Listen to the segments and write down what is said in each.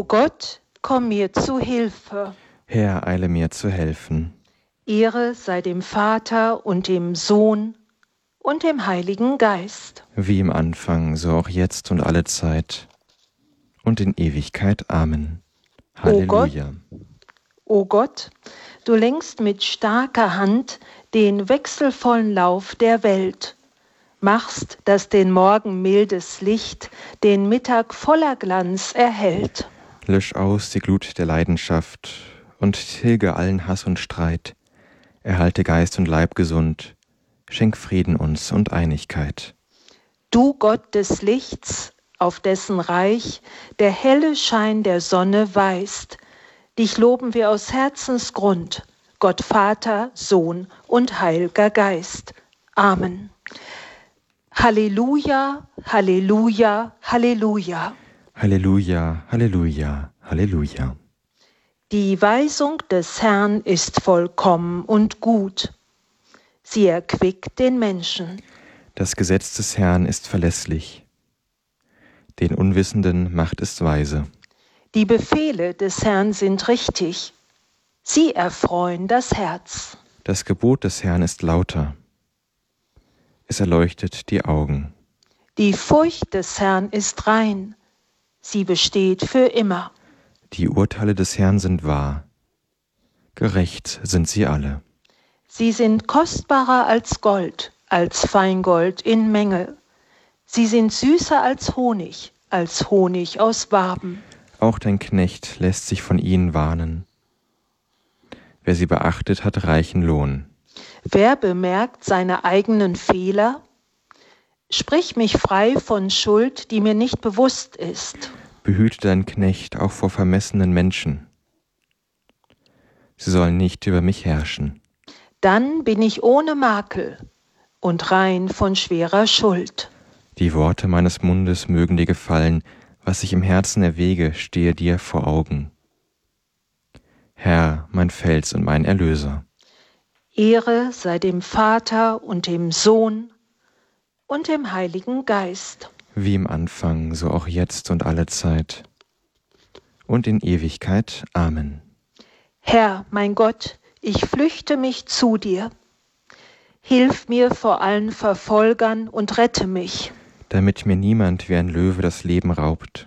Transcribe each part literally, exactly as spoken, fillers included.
Gott, komm mir zu Hilfe. Herr, eile mir zu helfen. Ehre sei dem Vater und dem Sohn und dem Heiligen Geist. Wie im Anfang, so auch jetzt und alle Zeit und in Ewigkeit. Amen. Halleluja. O Gott, du lenkst mit starker Hand den wechselvollen Lauf der Welt, machst, dass den Morgen mildes Licht den Mittag voller Glanz erhellt. Lösch aus die Glut der Leidenschaft und tilge allen Hass und Streit. Erhalte Geist und Leib gesund, schenk Frieden uns und Einigkeit. Du Gott des Lichts, auf dessen Reich der helle Schein der Sonne weist, dich loben wir aus Herzensgrund, Gott Vater, Sohn und Heilger Geist. Amen. Halleluja, Halleluja, Halleluja. Halleluja, Halleluja, Halleluja. Die Weisung des Herrn ist vollkommen und gut. Sie erquickt den Menschen. Das Gesetz des Herrn ist verlässlich. Den Unwissenden macht es weise. Die Befehle des Herrn sind richtig. Sie erfreuen das Herz. Das Gebot des Herrn ist lauter. Es erleuchtet die Augen. Die Furcht des Herrn ist rein. Sie besteht für immer. Die Urteile des Herrn sind wahr. Gerecht sind sie alle. Sie sind kostbarer als Gold, als Feingold in Menge. Sie sind süßer als Honig, als Honig aus Waben. Auch dein Knecht lässt sich von ihnen warnen. Wer sie beachtet, hat reichen Lohn. Wer bemerkt seine eigenen Fehler? Sprich mich frei von Schuld, die mir nicht bewusst ist. Behüte deinen Knecht auch vor vermessenen Menschen. Sie sollen nicht über mich herrschen. Dann bin ich ohne Makel und rein von schwerer Schuld. Die Worte meines Mundes mögen dir gefallen, was ich im Herzen erwäge, stehe dir vor Augen. Herr, mein Fels und mein Erlöser. Ehre sei dem Vater und dem Sohn und dem Heiligen Geist. Wie im Anfang, so auch jetzt und alle Zeit und in Ewigkeit. Amen. Herr, mein Gott, ich flüchte mich zu dir. Hilf mir vor allen Verfolgern und rette mich. Damit mir niemand wie ein Löwe das Leben raubt,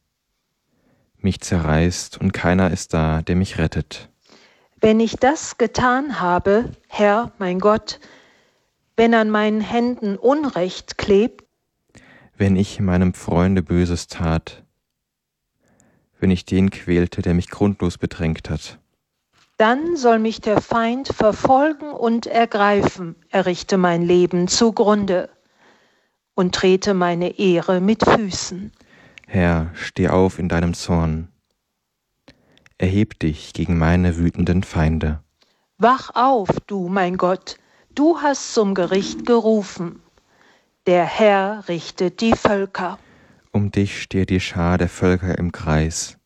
mich zerreißt und keiner ist da, der mich rettet. Wenn ich das getan habe, Herr, mein Gott, wenn an meinen Händen Unrecht klebt, wenn ich meinem Freunde Böses tat, wenn ich den quälte, der mich grundlos bedrängt hat, dann soll mich der Feind verfolgen und ergreifen, er richte mein Leben zugrunde und trete meine Ehre mit Füßen. Herr, steh auf in deinem Zorn. Erheb dich gegen meine wütenden Feinde. Wach auf, du, mein Gott, du hast zum Gericht gerufen. Der Herr richtet die Völker. Um dich steht die Schar der Völker im Kreis.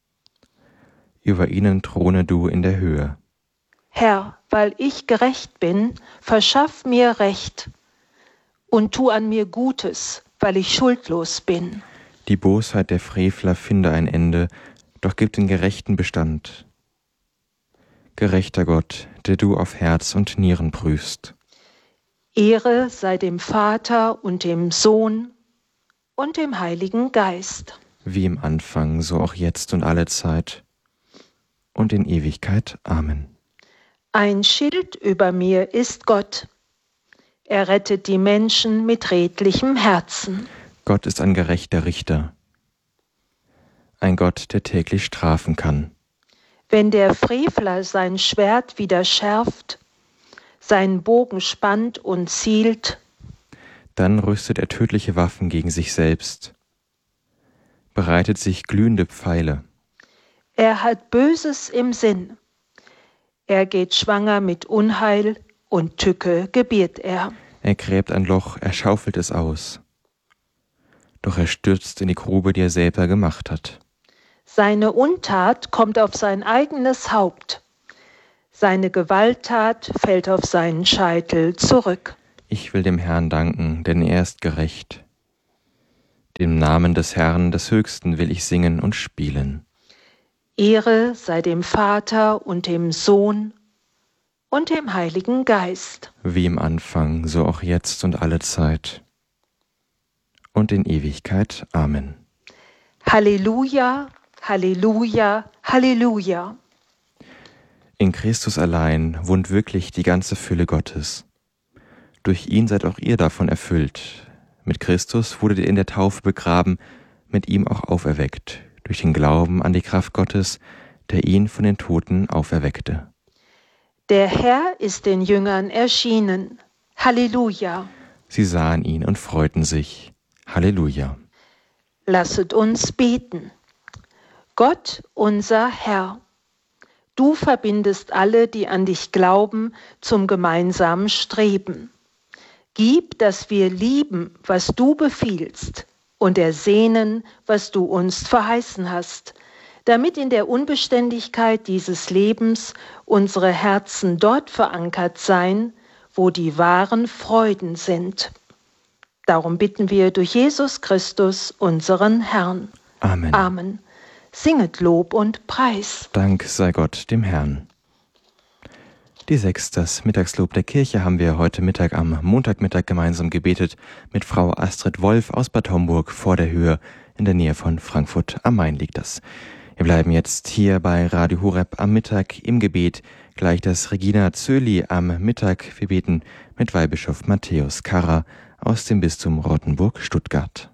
Über ihnen throne du in der Höhe. Herr, weil ich gerecht bin, verschaff mir Recht und tu an mir Gutes, weil ich schuldlos bin. Die Bosheit der Frevler finde ein Ende, doch gib den Gerechten Bestand. Gerechter Gott, der du auf Herz und Nieren prüfst. Ehre sei dem Vater und dem Sohn und dem Heiligen Geist. Wie im Anfang, so auch jetzt und alle Zeit und in Ewigkeit. Amen. Ein Schild über mir ist Gott. Er rettet die Menschen mit redlichem Herzen. Gott ist ein gerechter Richter, ein Gott, der täglich strafen kann. Wenn der Frevler sein Schwert wieder schärft, seinen Bogen spannt und zielt, dann rüstet er tödliche Waffen gegen sich selbst, bereitet sich glühende Pfeile. Er hat Böses im Sinn. Er geht schwanger mit Unheil und Tücke gebiert er. Er gräbt ein Loch, er schaufelt es aus. Doch er stürzt in die Grube, die er selber gemacht hat. Seine Untat kommt auf sein eigenes Haupt. Seine Gewalttat fällt auf seinen Scheitel zurück. Ich will dem Herrn danken, denn er ist gerecht. Dem Namen des Herrn, des Höchsten, will ich singen und spielen. Ehre sei dem Vater und dem Sohn und dem Heiligen Geist. Wie im Anfang, so auch jetzt und alle Zeit und in Ewigkeit. Amen. Halleluja, Halleluja, Halleluja. In Christus allein wohnt wirklich die ganze Fülle Gottes. Durch ihn seid auch ihr davon erfüllt. Mit Christus wurdet ihr in der Taufe begraben, mit ihm auch auferweckt, durch den Glauben an die Kraft Gottes, der ihn von den Toten auferweckte. Der Herr ist den Jüngern erschienen. Halleluja. Sie sahen ihn und freuten sich. Halleluja. Lasset uns beten. Gott, unser Herr, du verbindest alle, die an dich glauben, zum gemeinsamen Streben. Gib, dass wir lieben, was du befiehlst, und ersehnen, was du uns verheißen hast, damit in der Unbeständigkeit dieses Lebens unsere Herzen dort verankert seien, wo die wahren Freuden sind. Darum bitten wir durch Jesus Christus, unseren Herrn. Amen. Amen. Singet Lob und Preis. Dank sei Gott dem Herrn. Die sechs, das Mittagslob der Kirche, haben wir heute Mittag am Montagmittag gemeinsam gebetet mit Frau Astrid Wolf aus Bad Homburg vor der Höhe. In der Nähe von Frankfurt am Main liegt das. Wir bleiben jetzt hier bei Radio Horeb am Mittag im Gebet. Gleich das Regina Zöli am Mittag. Wir beten mit Weihbischof Matthäus Karrer aus dem Bistum Rottenburg-Stuttgart.